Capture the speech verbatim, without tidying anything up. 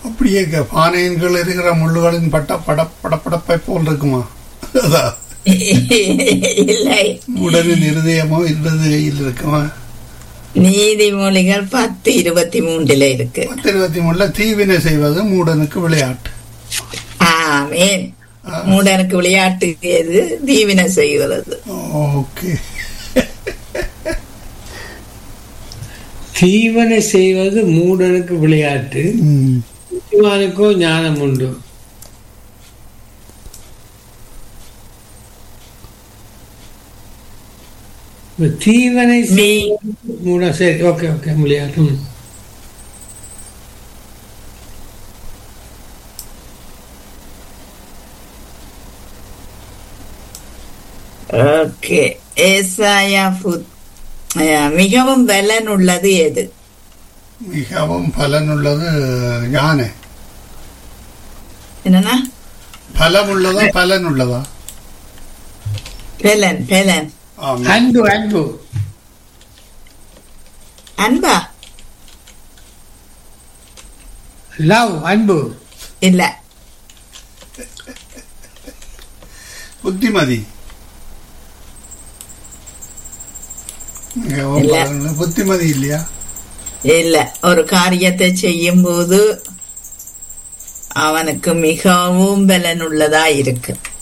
அப்படியே பானையின் கீழ் இருக்கிற முள்ளுகளின் பட்ட பட படப்படப்பை போல் இருக்குமா? அதான் இல்லை, மூடனின் இருதயமோ இருபது கையில் இருக்குமா? நீதிமொழிகள் பத்து இருபத்தி மூன்றுல இருக்கு. பத்து இருபத்தி மூணுல தீவினை செய்வது மூடனுக்கு விளையாட்டு. ஆமேன். மூடனுக்கு விளையாட்டு எது? தீவினை செய்கிறது. ஓகே. தீவனை செய்வது மூடனுக்கு விளையாட்டு, புத்திமானுக்கோ ஞானம் உண்டு. தீவனை மூட சரி ஓகே ஓகே விளையாட்டு. ஓகே. ஏசாயா மிகவும் பலன் உள்ளது எது? மிகவும் பலன் உள்ளது யானை. என்னன்னா பலம் உள்ளதா பலன் உள்ளதா? பலன் பலன். அன்பு அன்பு அன்பா? லவ் அன்பு இல்ல. புத்திமதி. புத்திமதி இல்லையா? இல்ல. ஒரு காரியத்தை செய்யும் போது அவனுக்கு மிகவும் பலன் உள்ளதா இருக்கு.